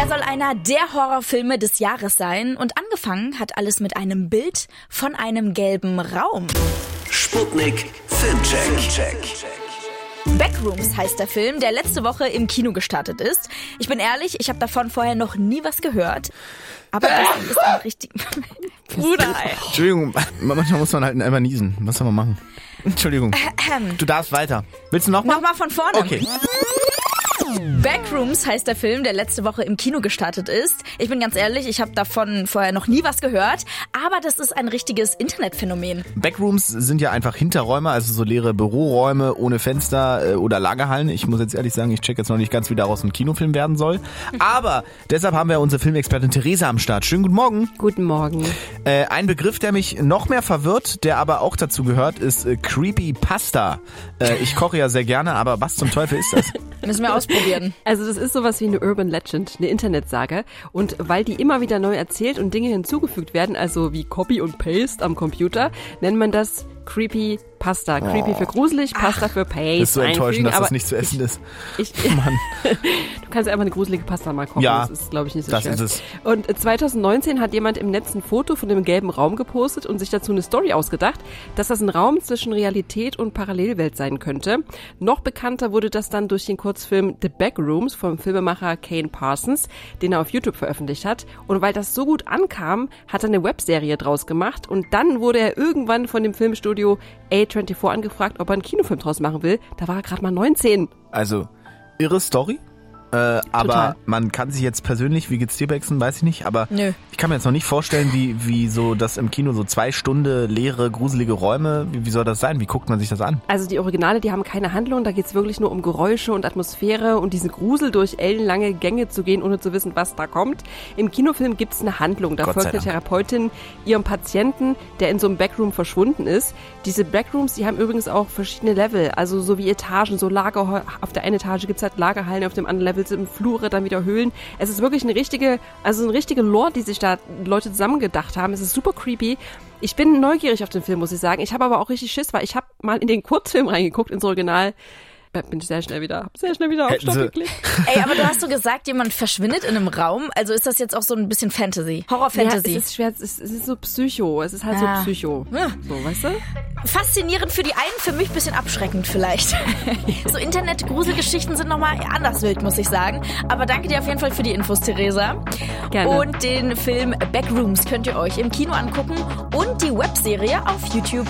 Er soll einer der Horrorfilme des Jahres sein und angefangen hat alles mit einem Bild von einem gelben Raum. Sputnik Filmcheck. Backrooms heißt der Film, der letzte Woche im Kino gestartet ist. Ich bin ehrlich, ich habe davon vorher noch nie was gehört. Aber das ist ein richtig... Bruder, ey. Entschuldigung, manchmal muss man halt einfach niesen. Was soll man machen? Entschuldigung. Du darfst weiter. Willst du nochmal? Nochmal von vorne. Okay. Backrooms heißt der Film, der letzte Woche im Kino gestartet ist. Ich bin ganz ehrlich, ich habe davon vorher noch nie was gehört, aber das ist ein richtiges Internetphänomen. Backrooms sind ja einfach Hinterräume, also so leere Büroräume ohne Fenster oder Lagerhallen. Ich muss jetzt ehrlich sagen, ich check jetzt noch nicht ganz, wie daraus ein Kinofilm werden soll. Aber deshalb haben wir unsere Filmexpertin Theresa am Start. Schönen guten Morgen. Guten Morgen. Ein Begriff, der mich noch mehr verwirrt, der aber auch dazu gehört, ist Creepypasta. Ich koche ja sehr gerne, aber was zum Teufel ist das? Müssen wir ausprobieren. Also das ist sowas wie eine Urban Legend, eine Internetsage. Und weil die immer wieder neu erzählt und Dinge hinzugefügt werden, also wie Copy und Paste am Computer, nennt man das Creepypasta. Creepy für gruselig, Pasta für Paste. Das ist so enttäuschend, dass aber das nicht zu essen ist. Mann. Du kannst einfach eine gruselige Pasta mal kochen. Ja, das ist, glaube ich, nicht so das schwer. ist es. Und 2019 hat jemand im Netz ein Foto von dem gelben Raum gepostet und sich dazu eine Story ausgedacht, dass das ein Raum zwischen Realität und Parallelwelt sein könnte. Noch bekannter wurde das dann durch den Kurzfilm The Backrooms vom Filmemacher Kane Parsons, den er auf YouTube veröffentlicht hat. Und weil das so gut ankam, hat er eine Webserie draus gemacht und dann wurde er irgendwann von dem Filmstudio A24 angefragt, ob er einen Kinofilm draus machen will. Da war er gerade mal 19. Also, irre Story. Aber man kann sich jetzt persönlich, wie geht's dir, Bexen, weiß ich nicht, aber Nö. Ich kann mir jetzt noch nicht vorstellen, wie so das im Kino so 2 Stunden leere, gruselige Räume, wie soll das sein? Wie guckt man sich das an? Also die Originale, die haben keine Handlung, da geht's wirklich nur um Geräusche und Atmosphäre und diesen Grusel durch ellenlange Gänge zu gehen, ohne zu wissen, was da kommt. Im Kinofilm gibt's eine Handlung, da folgt eine Therapeutin ihrem Patienten, der in so einem Backroom verschwunden ist. Diese Backrooms, die haben übrigens auch verschiedene Level, also so wie Etagen, so Lager, auf der einen Etage gibt's halt Lagerhallen, auf dem anderen Level sind Flure, dann wieder Höhlen. Es ist wirklich eine richtige Lore, die sich da Leute zusammengedacht haben. Es ist super creepy. Ich bin neugierig auf den Film, muss ich sagen. Ich habe aber auch richtig Schiss, weil ich habe mal in den Kurzfilm reingeguckt, ins Original. Bin sehr schnell wieder auf Stopp geklickt. Ey, aber du hast so gesagt, jemand verschwindet in einem Raum. Also ist das jetzt auch so ein bisschen Fantasy? Horror-Fantasy? Ja, es ist schwer, es ist so Psycho. Es ist halt so Psycho. Ja. So, weißt du? Faszinierend für die einen, für mich ein bisschen abschreckend vielleicht. So Internet-Gruselgeschichten sind nochmal anders wild, muss ich sagen. Aber danke dir auf jeden Fall für die Infos, Theresa. Gerne. Und den Film Backrooms könnt ihr euch im Kino angucken und die Webserie auf YouTube.